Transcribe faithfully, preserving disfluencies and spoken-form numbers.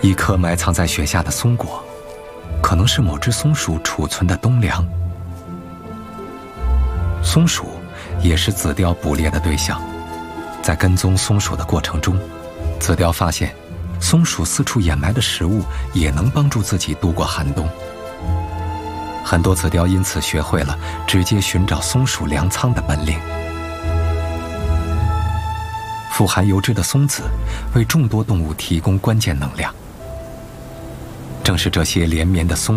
一颗埋藏在雪下的松果，可能是某只松鼠储存的冬粮。松鼠也是紫貂捕猎的对象，在跟踪松鼠的过程中，紫貂发现松鼠四处掩埋的食物也能帮助自己度过寒冬。很多紫貂因此学会了直接寻找松鼠粮仓的本领。富含油脂的松子为众多动物提供关键能量。正是这些连绵的松